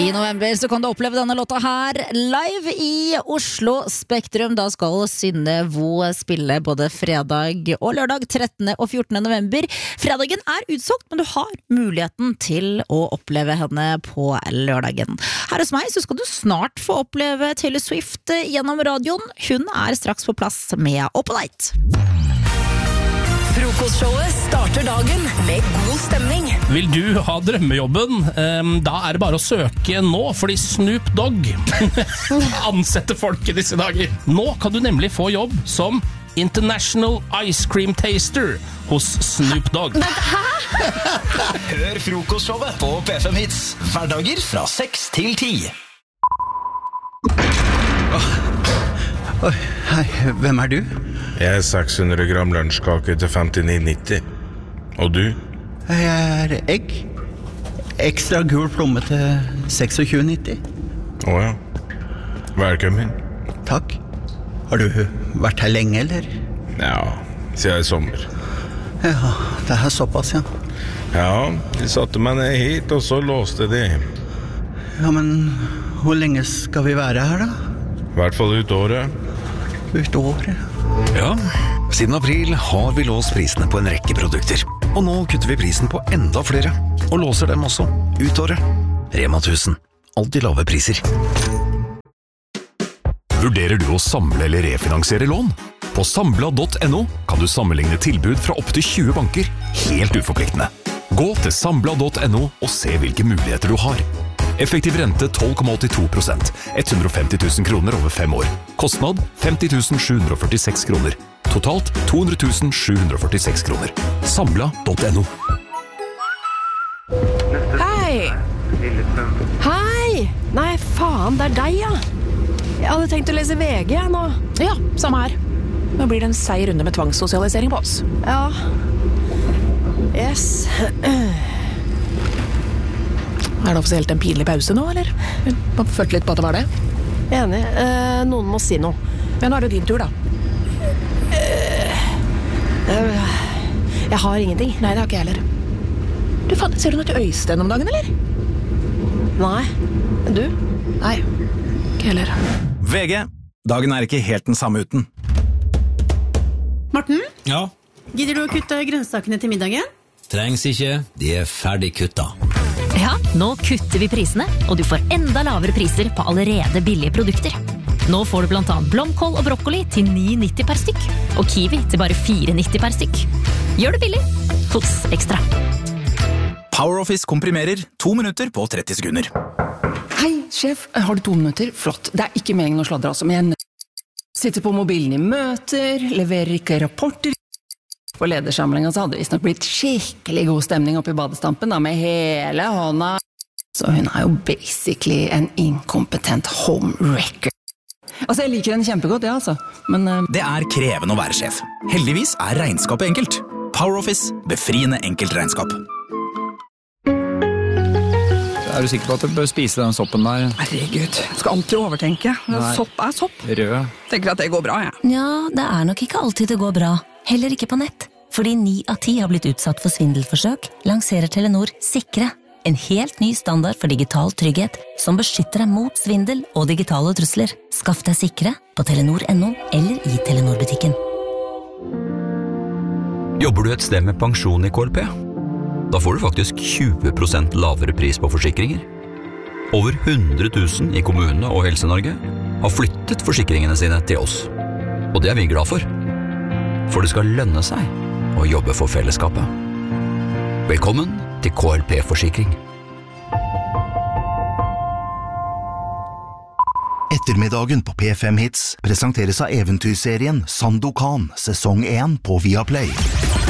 I november så kan du oppleve denne låta her live i Oslo Spektrum. Da skal Synne Vo spille både fredag og lørdag 13. og 14. november. Fredagen er utsolgt, men du har muligheten til å oppleve henne på lørdagen. Her hos meg så skal du snart få oppleve Taylor Swift gjennom radioen. Hun er straks på plass med Open Night. Frokostshowet starter dagen med god stemning. Vil du ha drømmejobben? Da er det bare å søke nå, fordi Snoop Dogg ansetter folk i disse dager. Nå kan du nemlig få jobb som International Ice Cream Taster hos Snoop Dogg. Hør Frokostshowet på P5 Hits hverdager fra 6 til 10. Hei, hvem er du? Jeg er 600 gram lunsjkake til 59,90. Og du? Jeg er egg. Ekstra gul plomme til 26,90. Åja. Velkommen. Takk. Har du vært her lenge, eller? Ja, siden i sommer. Ja, det er såpass, ja. Ja, de satte meg ned hit, og så låste de. Ja, men hvor lenge skal vi være her, da? I hvert fall ut året. Ut året? Ja, siden april har vi låst prisene på en rekke produkter. Og nå kutter vi prisen på enda flere, og låser dem også ut året. Rema 1000. Alltid lave priser. Vurderer du å samle eller refinansiere lån? På Sambla.no kan du sammenligne tilbud fra opp til 20 banker, helt uforpliktende. Gå til Sambla.no og se hvilke muligheter du har. Effektiv rente 12,82%, 150 000 kroner over 5 år. Kostnad 50 746 kroner. Totalt 200 746 kroner. Sambla.no. Hei! Hei! Nei, faen, det er deg, ja. Jeg hadde tenkt å lese VG nå. Ja, samme her. Nå blir det en seig runde med tvangssosialisering på oss. Ja. Yes. Er det offisielt en pinlig pause nå, eller? Man følte litt på at det var det. Enig. Noen må si noe. Men nå er det din tur, da. Jeg har ingenting. Nei, det har ikke jeg heller. Du, faen, ser du noe til Øystein om dagen, eller? Nei. Du? Nei, ikke heller. VG. Dagen er ikke helt den samme uten. Morten? Ja? Gidder du å kutte grønnsakene til middagen? Trengs ikke, de er ferdig kutta. Ja, nå kutter vi prisene, og du får enda lavere priser på allerede billige produkter. Nå får du blant annet blomkål og brokkoli til 9,90 per stykk, og kiwi til bare 4,90 per stykk. Gjør det billig hos Ekstra. PowerOffice komprimerer 2 minutter på 30 sekunder. Hei, sjef. Har du 2 minutter? Flott. Det er ikke meningen å sladre, altså, men jeg sitter på mobilen i møter, leverer ikke rapporter. På ledersamlingen så hadde det visst nok blitt skikkelig god stemning oppe i badestampen da, med hele hånda. Så hun er jo basically en inkompetent homewrecker. Altså, jeg liker henne kjempegodt, ja, altså. Men Det er krevende å være sjef. Heldigvis er regnskapet enkelt. PowerOffice, befriende enkelt regnskap. Er du sikker på at du bør spise den soppen der? Herregud, jeg skal alltid overtenke. Sopp er sopp. Rød. Tenker at det går bra, jeg. Ja, det er nok ikke alltid det går bra. Heller ikke på nett. Fordi 9 av 10 har blitt utsatt for svindelforsøk, lanserer Telenor Sikre. En helt ny standard for digital trygghet som beskytter deg mot svindel og digitale trusler. Skaff deg Sikre på Telenor.no eller i Telenor-butikken. Jobber du et sted med pensjon i KLP? Da får du faktisk 20% lavere pris på forsikringer. Over 100 000 i kommunene og Helse-Norge har flyttet forsikringene sine til oss. Og det er vi glad for. For det skal lønne seg å jobbe for fellesskapet. Velkommen til KLP-forsikring. Ettermiddagen på P5 Hits presenteres av eventyrserien Sandokan, sesong 1 på Viaplay.